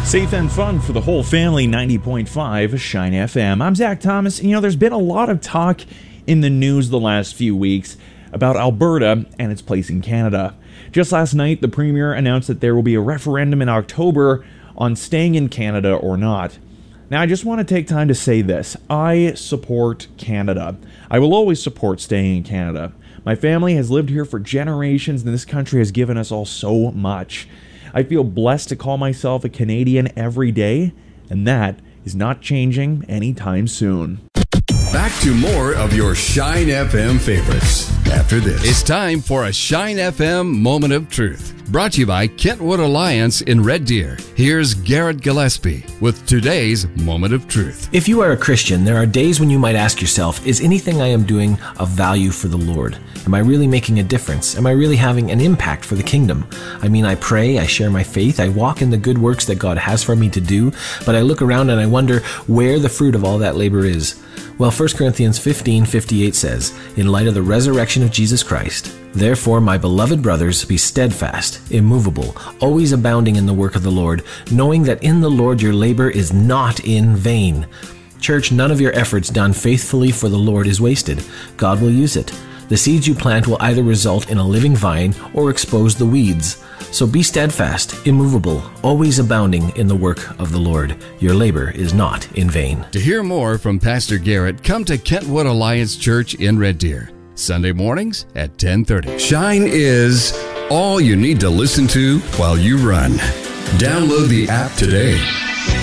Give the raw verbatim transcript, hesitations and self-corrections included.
Safe and fun for the whole family, ninety point five Shine F M. I'm Zach Thomas, and you know, there's been a lot of talk in the news the last few weeks about Alberta and its place in Canada. Just last night, the Premier announced that there will be a referendum in October on staying in Canada or not. Now, I just want to take time to say this. I support Canada. I will always support staying in Canada. My family has lived here for generations, and this country has given us all so much. I feel blessed to call myself a Canadian every day, and that is not changing anytime soon. Back to more of your Shine F M favorites after this. It's time for a Shine F M Moment of Truth, brought to you by Kentwood Alliance in Red Deer. Here's Garrett Gillespie with today's Moment of Truth. If you are a Christian, there are days when you might ask yourself, is anything I am doing of value for the Lord? Am I really making a difference? Am I really having an impact for the kingdom? I mean, I pray, I share my faith, I walk in the good works that God has for me to do, but I look around and I wonder where the fruit of all that labor is. Well, First Corinthians fifteen fifty-eight says, in light of the resurrection of Jesus Christ, therefore, my beloved brothers, be steadfast, immovable, always abounding in the work of the Lord, knowing that in the Lord your labor is not in vain. Church, none of your efforts done faithfully for the Lord is wasted. God will use it. The seeds you plant will either result in a living vine or expose the weeds. So be steadfast, immovable, always abounding in the work of the Lord. Your labor is not in vain. To hear more from Pastor Garrett, come to Kentwood Alliance Church in Red Deer, Sunday mornings at ten thirty. Shine is all you need to listen to while you run. Download the app today.